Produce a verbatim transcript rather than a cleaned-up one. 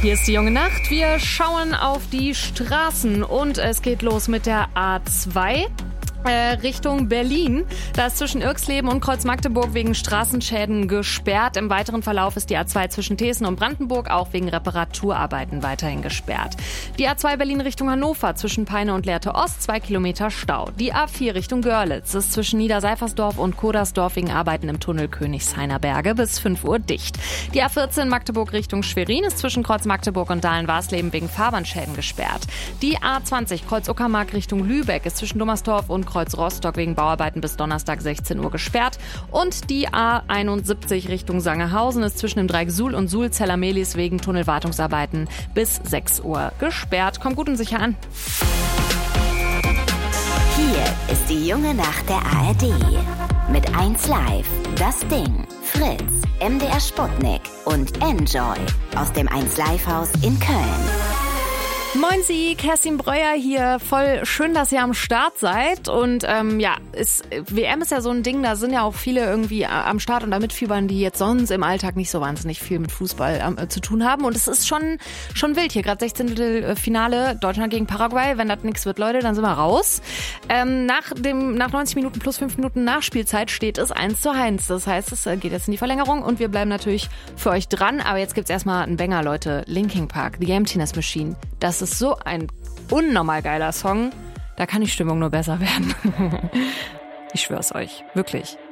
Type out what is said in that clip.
Hier ist die junge Nacht. Wir schauen auf die Straßen und es geht los mit der A zwei. Äh, Richtung Berlin. Da ist zwischen Irxleben und Kreuz-Magdeburg wegen Straßenschäden gesperrt. Im weiteren Verlauf ist die A zwei zwischen Thesen und Brandenburg auch wegen Reparaturarbeiten weiterhin gesperrt. Die A zwei Berlin Richtung Hannover zwischen Peine und Lehrte Ost, zwei Kilometer Stau. Die A vier Richtung Görlitz ist zwischen Niederseifersdorf und Kodersdorf wegen Arbeiten im Tunnel Königshainer Berge bis fünf Uhr dicht. Die A vierzehn Magdeburg Richtung Schwerin ist zwischen Kreuz-Magdeburg und Dahlen-Warsleben wegen Fahrbahnschäden gesperrt. Die A zwanzig Kreuz-Uckermark Richtung Lübeck ist zwischen Dummersdorf und Kreuz Rostock wegen Bauarbeiten bis Donnerstag sechzehn Uhr gesperrt. Und die A einundsiebzig Richtung Sangerhausen ist zwischen dem Dreieck Suhl und Suhl-Zellermelis wegen Tunnelwartungsarbeiten bis sechs Uhr gesperrt. Kommt gut und sicher an. Hier ist die junge Nacht der A R D. Mit eins Live, Das Ding, Fritz, M D R Sputnik und Enjoy aus dem eins Live Haus in Köln. Moin Sie, Kerstin Breuer hier. Voll schön, dass ihr am Start seid. Und ähm, ja, ist, W M ist ja so ein Ding, da sind ja auch viele irgendwie am Start und da mitfiebern, die jetzt sonst im Alltag nicht so wahnsinnig viel mit Fußball ähm, zu tun haben. Und es ist schon schon wild hier. Gerade sechzehnte Finale Deutschland gegen Paraguay. Wenn das nichts wird, Leute, dann sind wir raus. Ähm, nach dem nach neunzig Minuten plus fünf Minuten Nachspielzeit steht es eins zu eins. Das heißt, es geht jetzt in die Verlängerung und wir bleiben natürlich für euch dran. Aber jetzt gibt's erstmal einen Banger, Leute. Linkin Park, The Emptiness Machine. Das ist so ein unnormal geiler Song. Da kann die Stimmung nur besser werden. Ich schwör's euch. Wirklich.